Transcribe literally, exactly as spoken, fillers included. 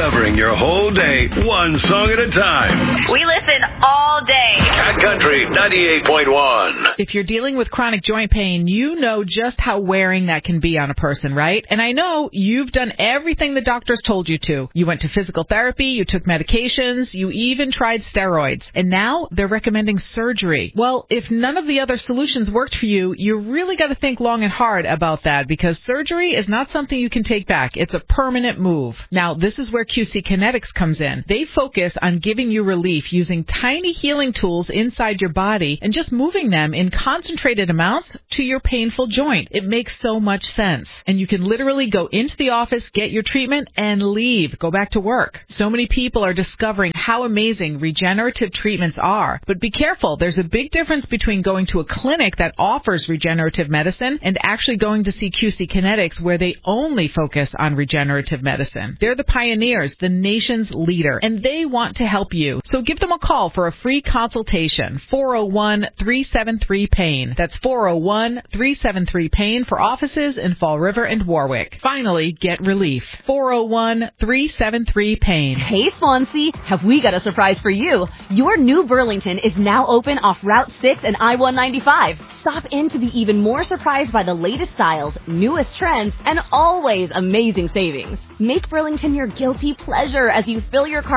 Covering your whole day, one song at a time. We listen all day. Cat Country ninety-eight point one. If you're dealing with chronic joint pain, you know just how wearing that can be on a person, right? And I know you've done everything the doctors told you to. You went to physical therapy, you took medications, you even tried steroids. And now they're recommending surgery. Well, if none of the other solutions worked for you, you really got to think long and hard about that, because surgery is not something you can take back. It's a permanent move. Now, this is where Q C Kinetics comes in. They focus on giving you relief using tiny healing tools inside your body and just moving them in concentrated amounts to your painful joint. It makes so much sense. And you can literally go into the office, get your treatment, and leave. Go back to work. So many people are discovering how amazing regenerative treatments are. But be careful. There's a big difference between going to a clinic that offers regenerative medicine and actually going to see Q C Kinetics, where they only focus on regenerative medicine. They're the pioneers, the nation's leader, and they want to help you. So give them a call for a free consultation. four oh one, three seven three, pain. That's four oh one, three seven three, pain for offices in Fall River and Warwick. Finally, get relief. four oh one, three seven three, pain. Hey Swansea, have we got a surprise for you? Your new Burlington is now open off Route six and I one ninety-five. Stop in to be even more surprised by the latest styles, newest trends, and always amazing savings. Make Burlington your guilty pleasure as you fill your car